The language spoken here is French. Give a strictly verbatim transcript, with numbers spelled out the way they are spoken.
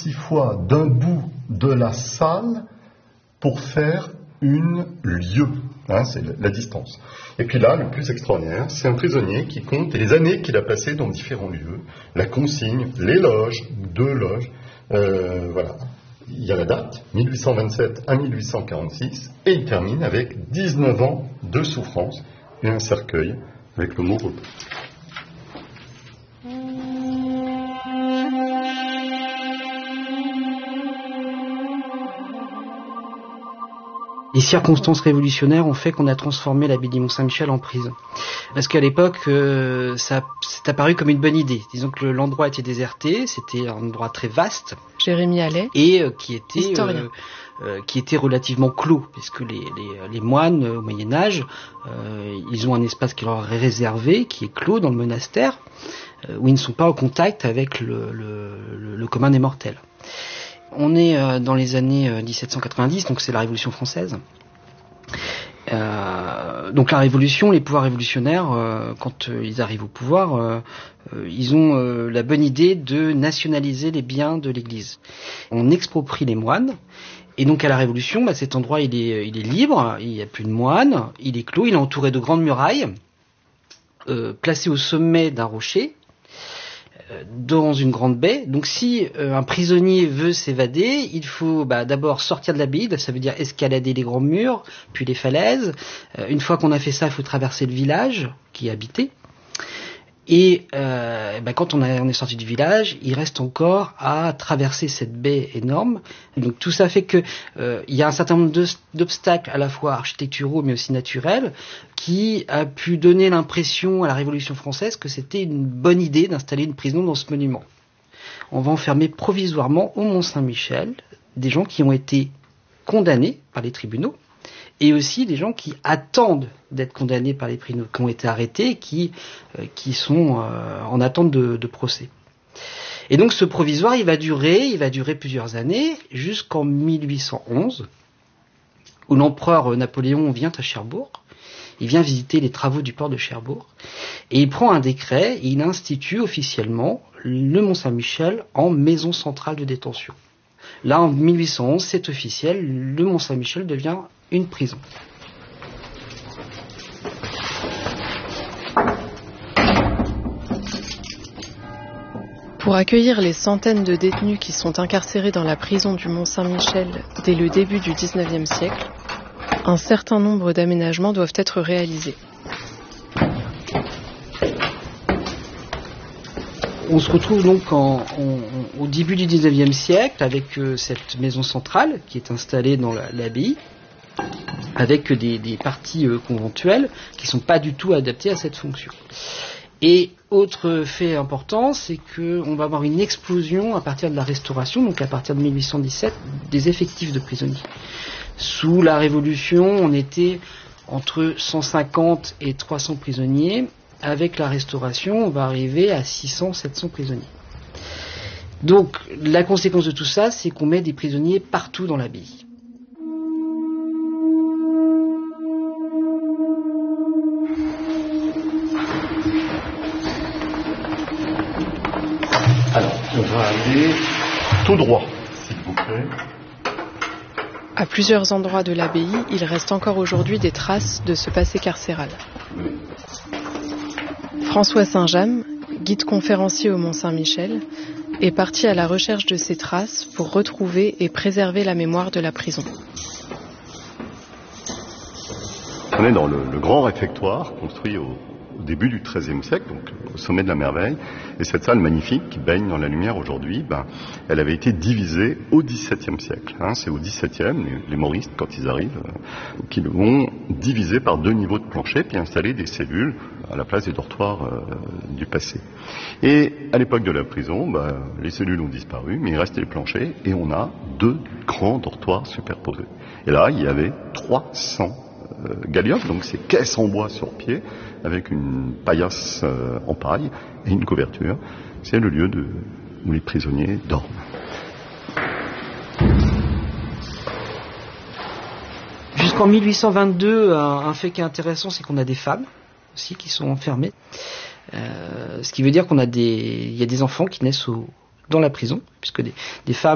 six fois d'un bout de la salle pour faire une lieue, hein, c'est la distance. Et puis là, le plus extraordinaire, c'est un prisonnier qui compte les années qu'il a passées dans différents lieux, la consigne, les loges, deux loges, euh, voilà. Il y a la date, mille huit cent vingt-sept à mille huit cent quarante-six, et il termine avec dix-neuf ans de souffrance et un cercueil avec le mot repos. Les circonstances révolutionnaires ont fait qu'on a transformé l'abbaye du Mont-Saint-Michel en prison. Parce qu'à l'époque, euh, ça c'est apparu comme une bonne idée. Disons que l'endroit était déserté, c'était un endroit très vaste. Jérémy Allais, et euh, qui était historien. Euh, euh, qui était relativement clos, puisque les, les, les moines euh, au Moyen-Âge, euh, ils ont un espace qui leur est réservé, qui est clos dans le monastère, euh, où ils ne sont pas en contact avec le, le, le, le commun des mortels. On est euh, dans les années euh, dix-sept cent quatre-vingt-dix, donc c'est la Révolution française. Euh, donc la Révolution, les pouvoirs révolutionnaires, euh, quand euh, ils arrivent au pouvoir, euh, euh, ils ont euh, la bonne idée de nationaliser les biens de l'Église. On exproprie les moines, et donc à la Révolution, bah, cet endroit il est, il est libre, il n'y a plus de moines, il est clos, il est entouré de grandes murailles, euh, placé au sommet d'un rocher, dans une grande baie. Donc si euh, un prisonnier veut s'évader, il faut bah, d'abord sortir de l'abbaye, ça veut dire escalader les grands murs, puis les falaises. Euh, une fois qu'on a fait ça, il faut traverser le village qui est habité. Et euh, bah, quand on, a, on est sorti du village, il reste encore à traverser cette baie énorme. Donc tout ça fait que euh, il y a un certain nombre de, d'obstacles à la fois architecturaux mais aussi naturels qui a pu donner l'impression à la Révolution française que c'était une bonne idée d'installer une prison dans ce monument. On va enfermer provisoirement au Mont-Saint-Michel des gens qui ont été condamnés par les tribunaux, et aussi des gens qui attendent d'être condamnés par les tribunaux, qui ont été arrêtés, qui euh, qui sont euh, en attente de, de procès. Et donc ce provisoire, il va durer, il va durer plusieurs années, jusqu'en mille huit cent onze, où l'empereur Napoléon vient à Cherbourg. Il vient visiter les travaux du port de Cherbourg, et il prend un décret, et il institue officiellement le Mont-Saint-Michel en maison centrale de détention. Là, en mille huit cent onze, c'est officiel, le Mont-Saint-Michel devient une prison. Pour accueillir les centaines de détenus qui sont incarcérés dans la prison du Mont-Saint-Michel dès le début du dix-neuvième siècle, un certain nombre d'aménagements doivent être réalisés. On se retrouve donc en, en, au début du dix-neuvième siècle avec euh, cette maison centrale qui est installée dans la, l'abbaye, avec des, des parties euh, conventuelles qui ne sont pas du tout adaptées à cette fonction. Et autre fait important, c'est qu'on va avoir une explosion à partir de la Restauration, donc à partir de mille huit cent dix-sept, des effectifs de prisonniers. Sous la Révolution, on était entre cent cinquante et trois cents prisonniers. Avec la Restauration, on va arriver à six cents à sept cents prisonniers. Donc, la conséquence de tout ça, c'est qu'on met des prisonniers partout dans l'abbaye. Alors, on va aller tout droit, s'il vous plaît. À plusieurs endroits de l'abbaye, il reste encore aujourd'hui des traces de ce passé carcéral. François Saint-James, guide conférencier au Mont-Saint-Michel, est parti à la recherche de ces traces pour retrouver et préserver la mémoire de la prison. On est dans le, le grand réfectoire construit au, au début du treizième siècle, donc au sommet de la merveille. Et cette salle magnifique qui baigne dans la lumière aujourd'hui, ben, elle avait été divisée au dix-septième siècle. Hein, c'est au dix-septième, les, les moristes, quand ils arrivent, euh, qui vont diviser par deux niveaux de plancher, puis installer des cellules à la place des dortoirs euh, du passé. Et à l'époque de la prison, ben, les cellules ont disparu, mais il restait les planchers, et on a deux grands dortoirs superposés. Et là, il y avait trois cents euh, galiotes, donc c'est caisses en bois sur pied, avec une paillasse euh, en paille et une couverture. C'est le lieu de, où les prisonniers dorment. Jusqu'en mille huit cent vingt-deux, un, un fait qui est intéressant, c'est qu'on a des femmes aussi qui sont enfermées. Euh, ce qui veut dire qu'on a des, il y a des enfants qui naissent au, dans la prison, puisque des, des femmes